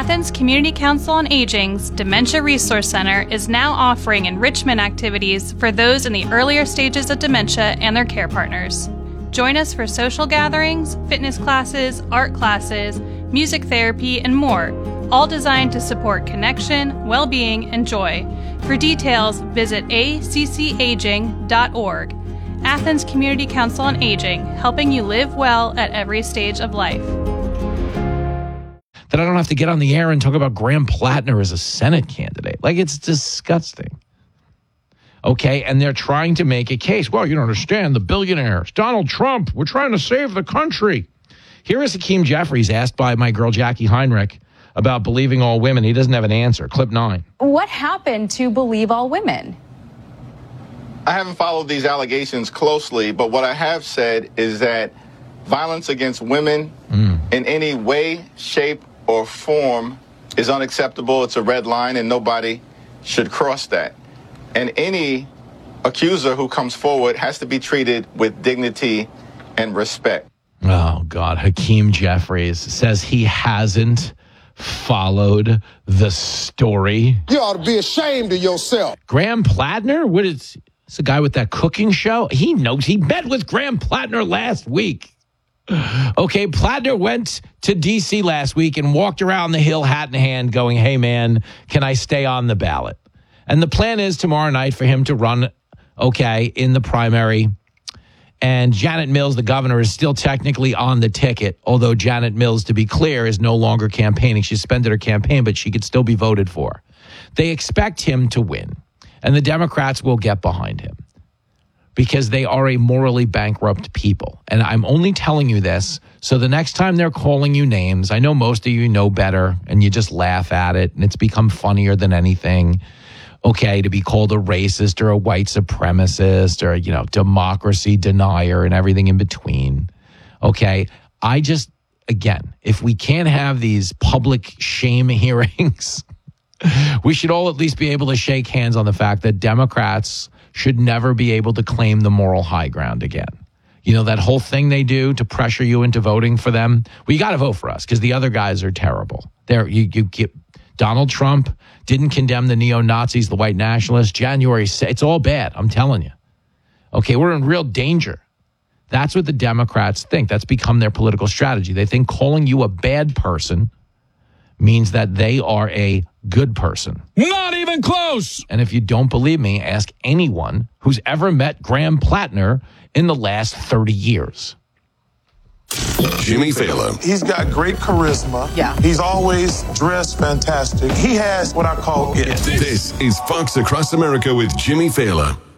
Athens Community Council on Aging's Dementia Resource Center is now offering enrichment activities for those in the earlier stages of dementia and their care partners. Join us for social gatherings, fitness classes, art classes, music therapy, and more, all designed to support connection, well-being, and joy. For details, visit accaging.org. Athens Community Council on Aging, helping you live well at every stage of life. That I don't have to get on the air and talk about Graham Plattner as a Senate candidate. Like, it's disgusting. Okay, and they're trying to make a case. Well, you don't understand, the billionaires, Donald Trump, we're trying to save the country. Here is Hakeem Jeffries asked by my girl Jackie Heinrich about believing all women. He doesn't have an answer. Clip 9. What happened to believe all women? I haven't followed these allegations closely, but what I have said is that violence against women in any way, shape, or form is unacceptable. It's a red line, and nobody should cross that. And any accuser who comes forward has to be treated with dignity and respect. Oh, God. Hakeem Jeffries says he hasn't followed the story. You ought to be ashamed of yourself. Graham Plattner? What is... It's a guy with that cooking show. He knows. He met with Graham Plattner last week. Okay, Plattner went to D.C. last week and walked around the Hill hat in hand going, hey, man, can I stay on the ballot? And the plan is tomorrow night for him to run, okay, in the primary. And Janet Mills, the governor, is still technically on the ticket, although Janet Mills, to be clear, is no longer campaigning. She suspended her campaign, but she could still be voted for. They expect him to win. And the Democrats will get behind him because they are a morally bankrupt people. And I'm only telling you this so the next time they're calling you names, I know most of you know better and you just laugh at it and it's become funnier than anything, okay, to be called a racist or a white supremacist or, you know, democracy denier and everything in between, okay? I just, again, if we can't have these public shame hearings, we should all at least be able to shake hands on the fact that Democrats should never be able to claim the moral high ground again. You know, that whole thing they do to pressure you into voting for them. Well, you got to vote for us because the other guys are terrible. You get Donald Trump didn't condemn the neo-Nazis, the white nationalists. January 6th, it's all bad. I'm telling you. Okay, we're in real danger. That's what the Democrats think. That's become their political strategy. They think calling you a bad person means that they are a good person. Not even close. And if you don't believe me, ask anyone who's ever met Graham Plattner in the last 30 years. Jimmy Fallon. He's got great charisma. Yeah. He's always dressed fantastic. He has what I call it. This is Fox Across America with Jimmy Fallon.